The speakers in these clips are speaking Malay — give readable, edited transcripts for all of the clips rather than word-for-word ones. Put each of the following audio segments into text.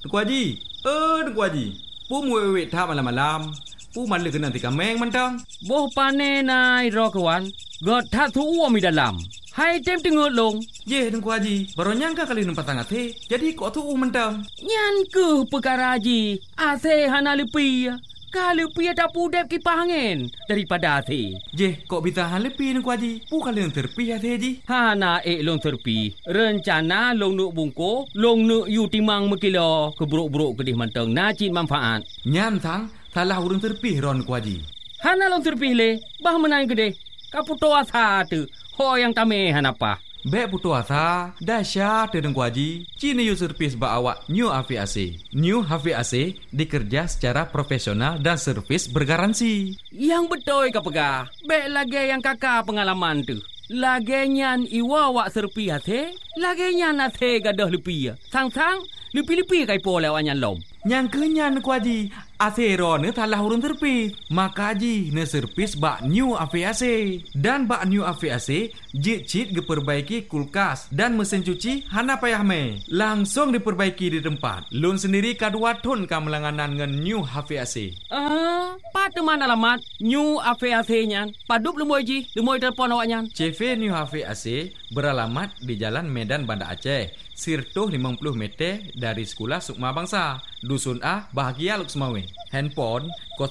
Tengku Haji. Tengku Haji. Pu muwe tha malam-malam. Pu man le kena tika meng mantang. Boh pane nai ro kawan. God tha thu mi dalam. Hai tem tengok long. Ye Tengku Haji, baru nyangka kali nampak tangat he. Jadi kok tu mantang. Nyan ke perkara Haji. Ase hana lepi. Kalau pi tak pudep kipas angin daripada ase. Je, kok bitahan lepi Tengku Haji. Pu kali yang terpi ase Haji. Hana long terpi. Rencana long nuk bungko, long nuk yu timang mekilo keburuk-buruk kedih mantang nacin manfaat. Nyan tang, salah urang terpi ron Tengku Haji. Hana long terpi le, bah menang kedih. Kaputo asa tu. Ho yang tame hanapa. Bek putu asa, dahsyat Tengku Haji. Cina yu servis ba awak New HVAC. New HVAC dikerja secara profesional dan servis bergaransi. Yang betul ka pegah. Bek lagi yang kakak pengalaman tu. Lagi nyan iwa wak serpi hati. Lagi nyan hati gadah lepi. Sang-sang lepi-lepi kai po lewat nyan lom. Yang kenyan Tengku Haji. Asero ne talah urun terpis. Maka Haji ne servis bak New HVAC. Dan bak New HVAC jit-jit diperbaiki kulkas dan mesin cuci hana payah me. Langsung diperbaiki di tempat. Lun sendiri kadua ton kamelanganan ngan New HVAC. Pada mana alamat New HVAC nyan? Padup lemoi Haji, lemoi telefon awak nyan. CV New HVAC beralamat di Jalan Medan Banda Aceh. Sirtuh 50 meter dari Sekolah Sukma Bangsa. Dusun A, Bahagia Luk Semawe. Handphone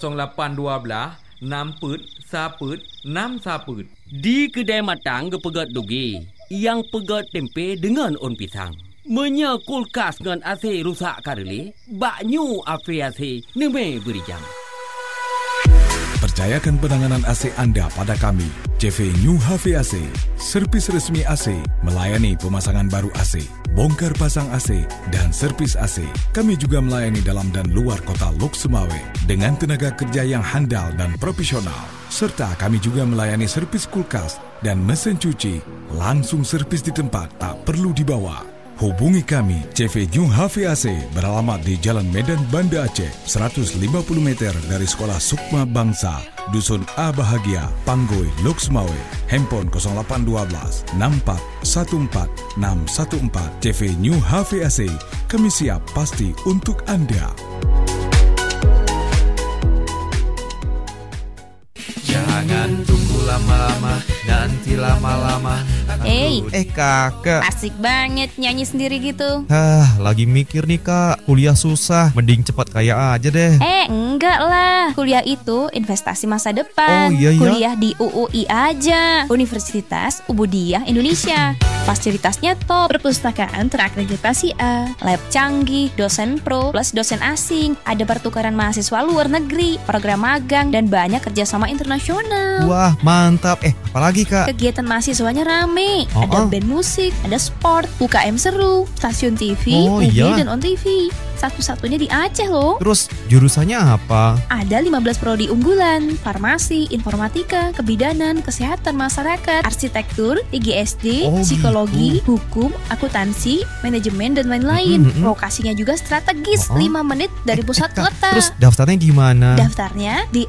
0812 6 saput 6 saput. Di kedai matang ke pegat dugi. Yang pegat tempe dengan on pisang. Menya kulkas dengan AC rusak kareli. Bak New HVAC neme beri jam. Percayakan penanganan AC anda pada kami. CV New HVAC, servis resmi AC, melayani pemasangan baru AC, bongkar pasang AC dan servis AC. Kami juga melayani dalam dan luar kota Luk Semawe dengan tenaga kerja yang handal dan profesional. Serta kami juga melayani servis kulkas dan mesin cuci. Langsung servis di tempat, tak perlu dibawa. Hubungi kami, CV New HVAC beralamat di Jalan Medan Banda Aceh, 150 meter dari Sekolah Sukma Bangsa, Dusun A Bahagia, Panggoi, Luk Semawe. Handphone 0812 64 14 614. CV New HVAC, kami siap pasti untuk anda. Jangan tunggu lama-lama, nanti lama-lama. Kakak, asik banget nyanyi sendiri gitu. Lagi mikir nih kak, kuliah susah, mending cepat kaya aja deh. Enggak lah, kuliah itu investasi masa depan. Oh iya. Kuliah di UUI aja, Universitas Ubudiyah Indonesia. Fasilitasnya top, perpustakaan terakreditasi A, lab canggih, dosen pro plus dosen asing, ada pertukaran mahasiswa luar negeri, program magang, dan banyak kerjasama internasional. Wah, mantap. Apalagi kak? Kegiatan mahasiswanya rame. Ada band musik, ada sport, UKM seru, stasiun TV, UB dan On TV. Satu-satunya di Aceh loh. Terus jurusannya apa? Ada 15 prodi unggulan, farmasi, informatika, kebidanan, kesehatan masyarakat, arsitektur, IGSD, psikologi, hukum, akuntansi, manajemen, dan lain-lain. Lokasinya juga strategis, 5 menit dari pusat kota. Terus daftarnya gimana? Daftarnya di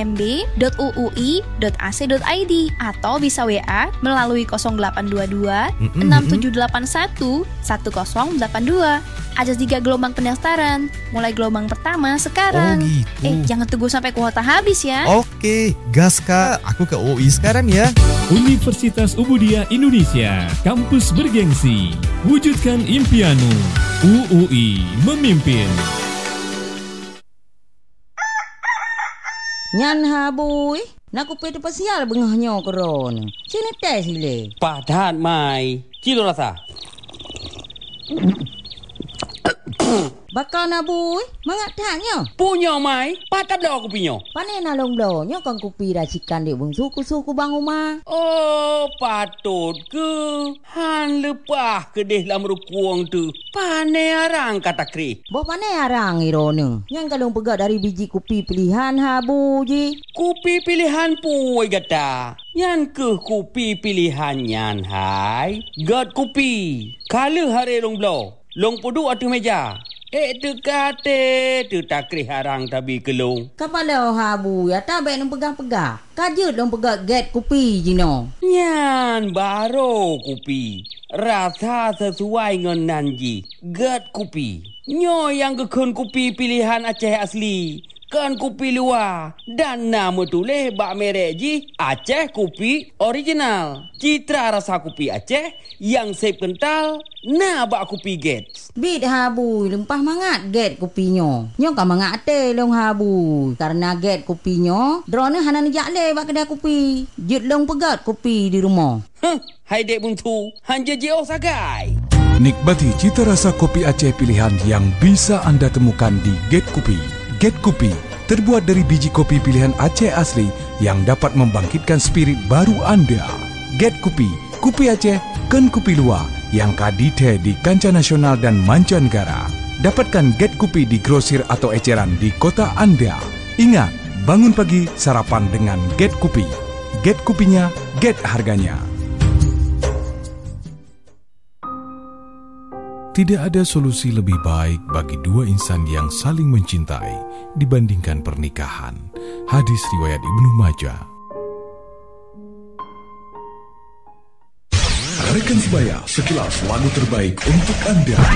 spmb.uui.ac.id atau bisa WA melalui 0822 6781 1082. Ada 3 gelombang pendaftaran. Mulai gelombang pertama sekarang. Jangan tunggu sampai kuota habis ya. Oke, gas kak. Aku ke UI sekarang ya. Universitas Ubudiyah Indonesia, kampus bergengsi. Wujudkan impianmu. UUI memimpin. Nyan habui, nak kupi tu pasial bengahnya koron. Sini teh sile. Padat mai. Kilo rasa. Bakal nabui, mangak taknya. Punya mai, patap dah aku punya. Pane nalong blonyo kang kupi racikan di bung suku-suku bang rumah. Oh, patut ke. Han lepah ke deh dalam rukuang tu. Pane arang kata kri. Boh pane arang irone. Yang kalung pegat dari biji kupi pilihan habu ji. Kupi pilihan puai gata. Yang ke kupi pilihan nyan hai. Gat kupi. Kala hari long blow. Long pudu atu meja. Tu kate, tu takrih harang tabi kelung. Kapala habu ya tabe nung pegang-pegang. Kajut nung pegang get kupi jino. Nyan baro kupi. Rasa sesuai dengan nanji. Get kupi. Nyo yang gekun kopi pilihan Aceh asli. Kan kopi luar. Dan nama tulis bak merek ji Aceh kopi original. Citra rasa kopi Aceh yang sep kental. Nah bak kopi Gates. Bit habu, lempah mangat get kopinya. Nyo kan mangat ate long habu. Karena get kopinya, drone hanan jak le bak kedai kopi. Jut long pegat kopi di rumah. Hai dek buntu, hanja jauh sagai. Nikmati cita rasa kopi Aceh pilihan yang bisa anda temukan di Get Kopi. Get Kopi terbuat dari biji kopi pilihan Aceh asli yang dapat membangkitkan spirit baru anda. Get Kopi, kopi Aceh, kan kopi luar yang kadite di kancah nasional dan mancanegara. Dapatkan Get Kopi di grosir atau eceran di kota anda. Ingat, bangun pagi sarapan dengan Get Kopi. Get Kopinya, get harganya. Tidak ada solusi lebih baik bagi dua insan yang saling mencintai dibandingkan pernikahan. Hadis riwayat Ibnu Majah. Rekan sebaya, sekilas lagu terbaik untuk anda.